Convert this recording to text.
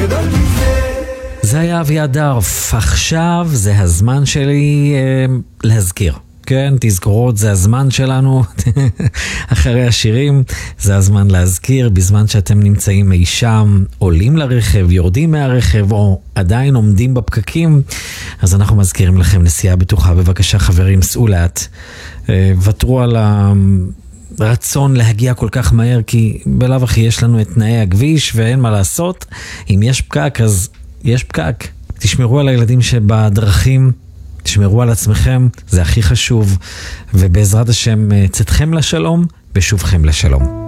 זה היה אביעד דרף. עכשיו זה הזמן שלי להזכיר. כן, תזכורות זה הזמן שלנו. אחרי השירים זה הזמן להזכיר. בזמן שאתם נמצאים אי שם, עולים לרכב, יורדים מהרכב או עדיין עומדים בפקקים, אז אנחנו מזכירים לכם נסיעה בטוחה. בבקשה חברים, סעו לאט, ותרו על הרצון להגיע כל כך מהר, כי בלאו הכי יש לנו את תנאי הכביש ואין מה לעשות. אם יש פקק אז יש פקק. תשמרו על הילדים שבדרכים, תשמרו על עצמכם, זה הכי חשוב, ובעזרת השם צאתכם לשלום ושובכם לשלום.